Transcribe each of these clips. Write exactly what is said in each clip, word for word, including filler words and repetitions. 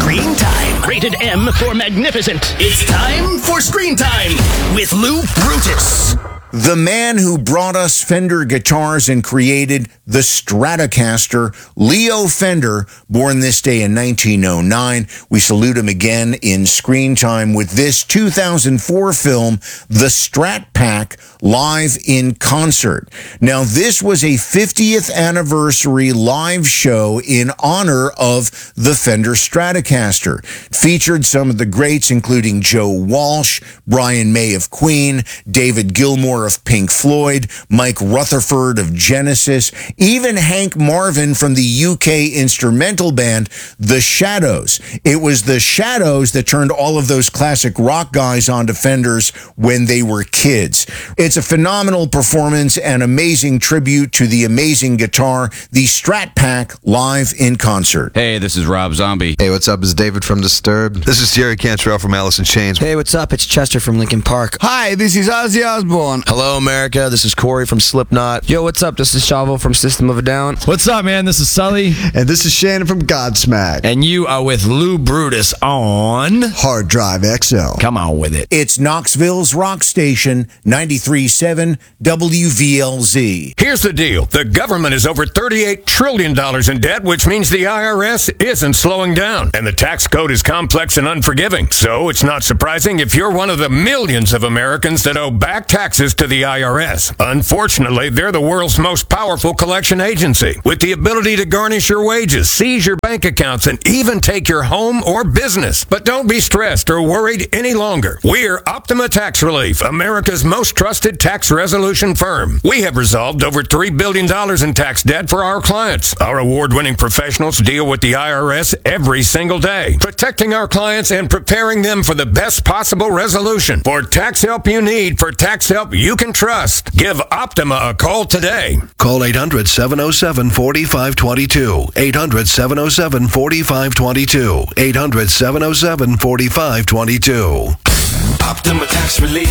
Screen Time. Rated M for magnificent. It's time for Screen Time with Lou Brutus. The man who brought us Fender guitars and created the Stratocaster, Leo Fender, born this day in nineteen oh nine. We salute him again in Screen Time with this two thousand four film, The Strat Pack, live in concert. Now, this was a fiftieth anniversary live show in honor of the Fender Stratocaster. Featured some of the greats, including Joe Walsh, Brian May of Queen, David Gilmour of Pink Floyd, Mike Rutherford of Genesis, even Hank Marvin from the U K instrumental band The Shadows. It was The Shadows that turned all of those classic rock guys onto Fenders when they were kids. It's a phenomenal performance and amazing tribute to the amazing guitar, the Strat Pack, live in concert. Hey, this is Rob Zombie. Hey, what's up? It's David from Disturbed. This is Jerry Cantrell from Alice in Chains. Hey, what's up? It's Chester from Linkin Park. Hi, this is Ozzy Osbourne. Hello, America. This is Corey from Slipknot. Yo, what's up? This is Chavo from System of a Down. What's up, man? This is Sully. And this is Shannon from Godsmack. And you are with Lou Brutus on Hard Drive X L. Come on with it. It's Knoxville's rock station, ninety-three point seven W V L Z. Here's the deal. The government is over thirty-eight trillion dollars in debt, which means the I R S isn't slowing down. And the tax code is complex and unforgiving. So it's not surprising if you're one of the millions of Americans that owe back taxes to the I R S. Unfortunately, they're the world's most powerful collection agency, with the ability to garnish your wages, seize your bank accounts, and even take your home or business. But don't be stressed or worried any longer. We're Optima Tax Relief, America's most trusted tax resolution firm. We have resolved over three billion dollars in tax debt for our clients. Our award-winning professionals deal with the I R S every single day, protecting our clients and preparing them for the best possible resolution. For tax help you need, for tax help you can trust, give Optima a call today. Call eight hundred, seven oh seven, four five two two. eight hundred, seven oh seven, four five two two. eight hundred, seven oh seven, four five two two. Optima Tax Relief.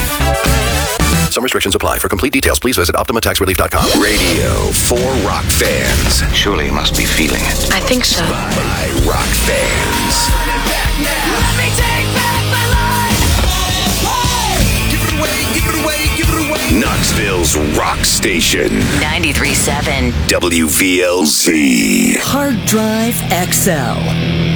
Some restrictions apply. For complete details, please visit Optima Tax Relief dot com. Radio for rock fans. Surely you must be feeling it. I think so. By, by rock fans. Let me take back my life. Give it away, give it away, give it away. Knoxville's rock station. ninety-three point seven W V L Z. Hard Drive X L.